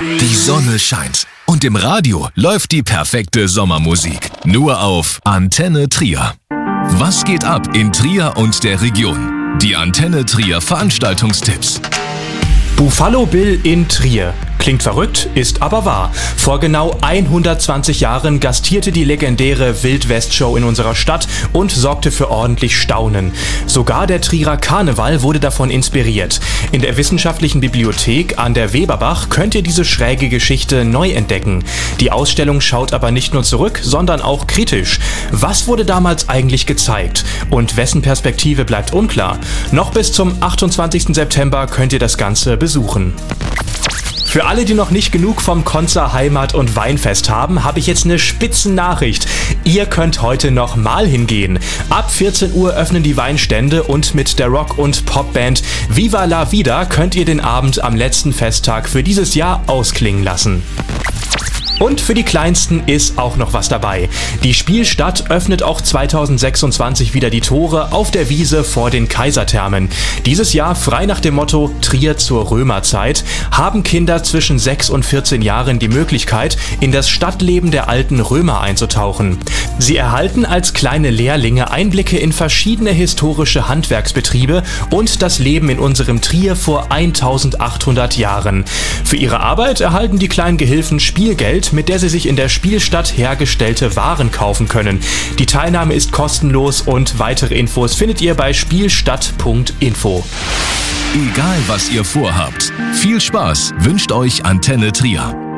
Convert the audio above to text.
Die Sonne scheint und im Radio läuft die perfekte Sommermusik. Nur auf Antenne Trier. Was geht ab in Trier und der Region? Die Antenne Trier Veranstaltungstipps. Buffalo Bill in Trier. Klingt verrückt, ist aber wahr. Vor genau 120 Jahren gastierte die legendäre Wild-West-Show in unserer Stadt und sorgte für ordentlich Staunen. Sogar der Trierer Karneval wurde davon inspiriert. In der Wissenschaftlichen Bibliothek an der Weberbach könnt ihr diese schräge Geschichte neu entdecken. Die Ausstellung schaut aber nicht nur zurück, sondern auch kritisch. Was wurde damals eigentlich gezeigt? Und wessen Perspektive bleibt unklar? Noch bis zum 28. September könnt ihr das Ganze besuchen. Für alle, die noch nicht genug vom Konzer Heimat- und Weinfest haben, habe ich jetzt eine Spitzennachricht. Ihr könnt heute noch mal hingehen. Ab 14 Uhr öffnen die Weinstände und mit der Rock- und Popband Viva la Vida könnt ihr den Abend am letzten Festtag für dieses Jahr ausklingen lassen. Und für die Kleinsten ist auch noch was dabei. Die Spielstadt öffnet auch 2026 wieder die Tore auf der Wiese vor den Kaiserthermen. Dieses Jahr frei nach dem Motto Trier zur Römerzeit haben Kinder zwischen 6 und 14 Jahren die Möglichkeit, in das Stadtleben der alten Römer einzutauchen. Sie erhalten als kleine Lehrlinge Einblicke in verschiedene historische Handwerksbetriebe und das Leben in unserem Trier vor 1800 Jahren. Für ihre Arbeit erhalten die kleinen Gehilfen Spielgeld, mit der sie sich in der Spielstadt hergestellte Waren kaufen können. Die Teilnahme ist kostenlos und weitere Infos findet ihr bei spielstadt.info. Egal was ihr vorhabt, viel Spaß wünscht euch Antenne Trier.